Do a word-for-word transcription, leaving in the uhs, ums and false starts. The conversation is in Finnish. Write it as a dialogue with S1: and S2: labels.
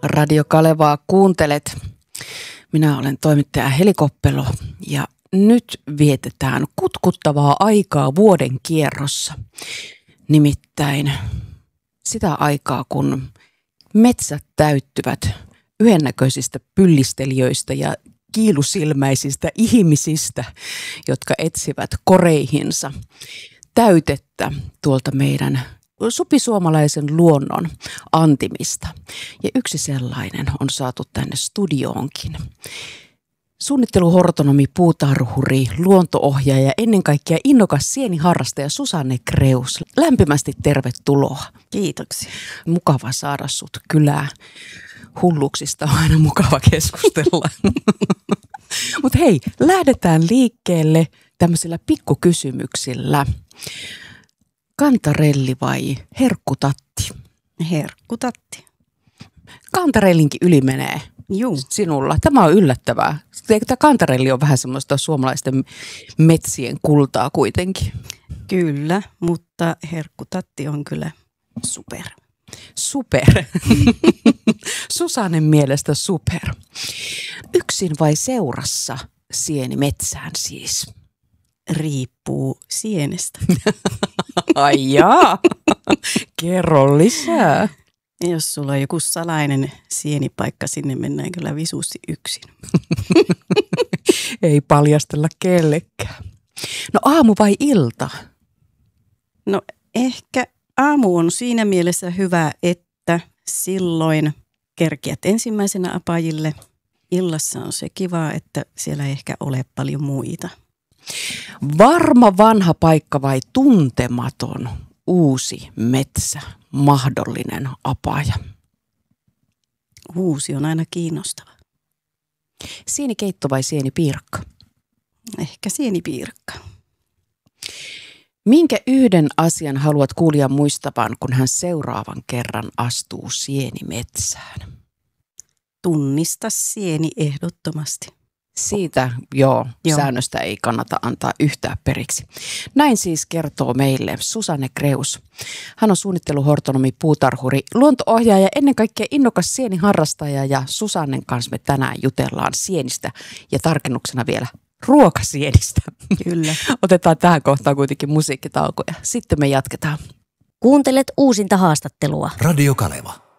S1: Radio Kalevaa kuuntelet. Minä olen toimittaja Heli Koppelo ja nyt vietetään kutkuttavaa aikaa vuoden kierrossa. Nimittäin sitä aikaa, kun metsät täyttyvät yhdennäköisistä pyllistelijöistä ja kiilusilmäisistä ihmisistä, jotka etsivät koreihinsa täytettä tuolta meidän supisuomalaisen luonnon antimista. Ja yksi sellainen on saatu tänne studioonkin. Suunnitteluhortonomi, puutarhuri, luonto-ohjaaja ja ennen kaikkea innokas sieniharrastaja Susanne Kreus. Lämpimästi tervetuloa.
S2: Kiitoksia.
S1: Mukava saada sut kylään. Hulluksista on aina mukava keskustella. Mutta hei, lähdetään liikkeelle tämmöisillä pikkukysymyksillä. Kantarelli vai herkkutatti?
S2: Herkkutatti.
S1: Kantarellinkin yli menee
S2: Juu.
S1: sinulla. Tämä on yllättävää. Tämä kantarelli on vähän semmoista suomalaisten metsien kultaa kuitenkin.
S2: Kyllä, mutta herkkutatti on kyllä super.
S1: Super. Susannen mielestä super. Yksin vai seurassa sieni metsään siis?
S2: Riippuu sienestä.
S1: Ai jaa. Kerro lisää.
S2: Jos sulla on joku salainen sienipaikka, sinne mennään kyllä visusti yksin.
S1: Ei paljastella kellekään. No aamu vai ilta?
S2: No ehkä aamu on siinä mielessä hyvä, että silloin kerkiät ensimmäisenä apajille. Illassa on se kiva, että siellä ei ehkä ole paljon muita.
S1: Varma vanha paikka vai tuntematon uusi metsä, mahdollinen apaja?
S2: Uusi on aina kiinnostava.
S1: Sienikeitto vai sienipiirakka?
S2: Ehkä sienipiirakka.
S1: Minkä yhden asian haluat kuulijan muistavan, kun hän seuraavan kerran astuu sienimetsään?
S2: Tunnista sieni ehdottomasti.
S1: Siitä joo,
S2: joo,
S1: säännöstä ei kannata antaa yhtään periksi. Näin siis kertoo meille Susanne Kreus. Hän on suunnitteluhortonomi, puutarhuri, luonto-ohjaaja ja ennen kaikkea innokas sieniharrastaja. Ja Susannen kanssa me tänään jutellaan sienistä ja tarkennuksena vielä ruokasienistä.
S2: Kyllä.
S1: Otetaan tähän kohtaan kuitenkin musiikkitauko ja sitten me jatketaan.
S3: Kuuntelet uusinta haastattelua.
S4: Radio Kaleva.